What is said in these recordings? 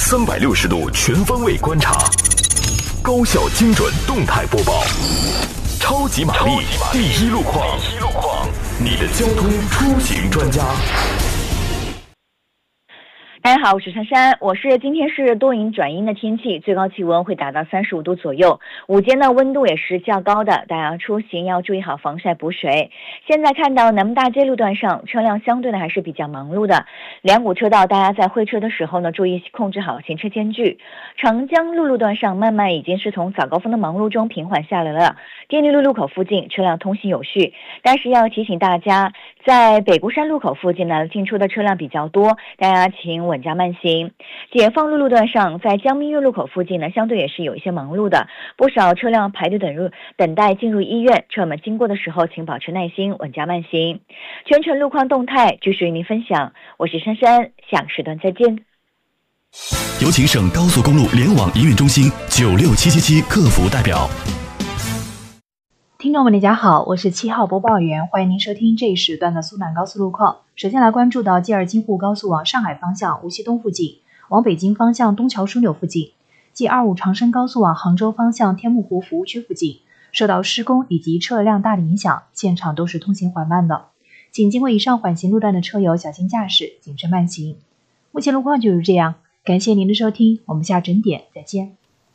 360度全方位观察，高效精准动态播报，超级玛丽第一路况，你的交通出行专家。 大家好，我是珊珊。今天是多云转阴的天气，最高气温会达到35度左右，午间的温度也是较高的，大家出行要注意好防晒补水。现在看到南门大街路段上车辆相对的还是比较忙碌的，两股车道大家在会车的时候呢，注意控制好行车间距。长江路路段上慢慢已经是从早高峰的忙碌中平缓下来了，电力路路口附近车辆通行有序，但是要提醒大家，在北固山路口附近呢进出的车辆比较多，大家请稳驾慢行。解放路路段上，在江滨岳路口附近呢，相对也是有一些忙碌的，不少车辆排队等待进入医院，车友们经过的时候请保持耐心，稳驾慢行。全程路况动态继续与您分享，我是珊珊，下个时段再见。 有请省高速公路联网营运中心96777客服代表。 听众们大家好，我是7号播报员，欢迎您收听这一时段的苏南高速路况。首先来关注到G2京沪高速往上海方向无锡东附近，往北京方向东桥枢纽附近， G25长深高速往杭州方向天目湖服务区附近，受到施工以及车流量大的影响，现场都是通行缓慢的，请经过以上缓行路段的车友小心驾驶，谨慎慢行。目前路况就是这样，感谢您的收听，我们下整点再见。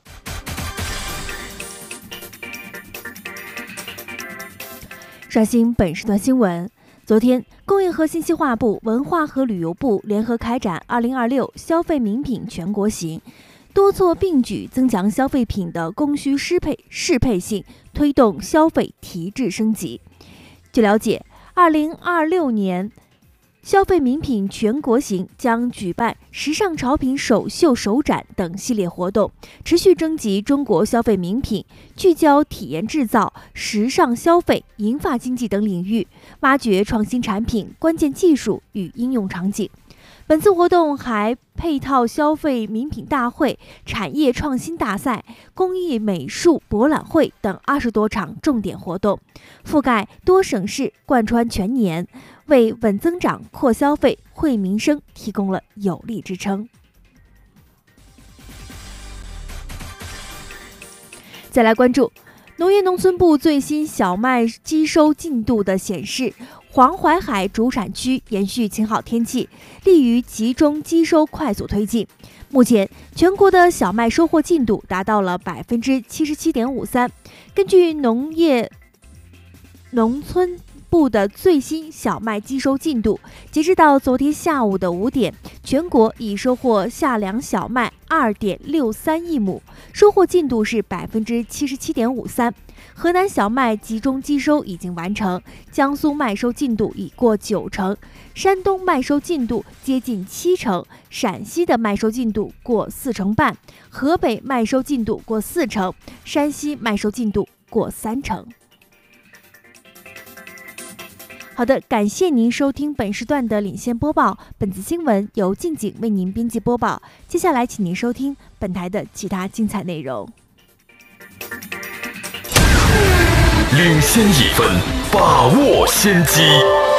刷新本时段新闻。昨天，工业和信息化部、文化和旅游部联合开展2026消费名品全国行，多措并举，增强消费品的供需适配性，推动消费提质升级。据了解，2026年消费名品全国行将举办时尚潮品首秀首展等系列活动，持续征集中国消费名品，聚焦体验制造、时尚消费、银发经济等领域，挖掘创新产品、关键技术与应用场景。本次活动还配套消费名品大会、产业创新大赛、工艺美术博览会等20多场重点活动，覆盖多省市，贯穿全年，为稳增长、扩消费、惠民生提供了有力支撑。再来关注农业农村部最新小麦机收进度的显示，黄淮海主产区延续晴好天气，利于集中机收快速推进。目前，全国的小麦收获进度达到了77.53%。根据农业农村部的最新小麦机收进度，截止到昨天下午的5点，全国已收获夏粮小麦2.63亿亩，收获进度是77.53%。河南小麦集中机收已经完成，江苏麦收进度已过90%，山东麦收进度接近70%，陕西的麦收进度过40%半，河北麦收进度过40%，山西麦收进度过30%。好的，感谢您收听本时段的领先播报。本次新闻由静景为您编辑播报。接下来，请您收听本台的其他精彩内容。 领先1分，把握先机。